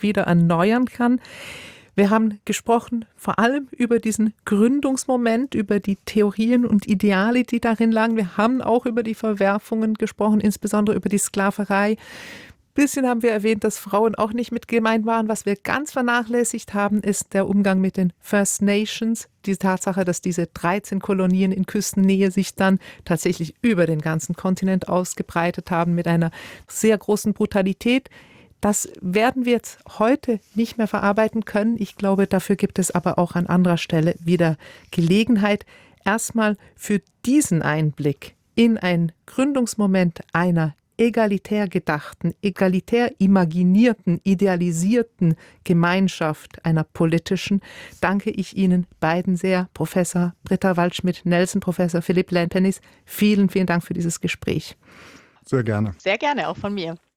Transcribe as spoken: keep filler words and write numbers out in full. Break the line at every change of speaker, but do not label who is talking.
wieder erneuern kann. Wir haben gesprochen vor allem über diesen Gründungsmoment, über die Theorien und Ideale, die darin lagen. Wir haben auch über die Verwerfungen gesprochen, insbesondere über die Sklaverei. Ein bisschen haben wir erwähnt, dass Frauen auch nicht mit gemeint waren. Was wir ganz vernachlässigt haben, ist der Umgang mit den First Nations. Die Tatsache, dass diese dreizehn Kolonien in Küstennähe sich dann tatsächlich über den ganzen Kontinent ausgebreitet haben mit einer sehr großen Brutalität. Das werden wir jetzt heute nicht mehr verarbeiten können. Ich glaube, dafür gibt es aber auch an anderer Stelle wieder Gelegenheit. Erstmal für diesen Einblick in einen Gründungsmoment einer egalitär gedachten, egalitär imaginierten, idealisierten Gemeinschaft, einer politischen, danke ich Ihnen beiden sehr, Professor Britta Waldschmidt-Nelson, Professor Philipp Lampenis. Vielen, vielen Dank für dieses Gespräch.
Sehr gerne.
Sehr gerne, auch von mir.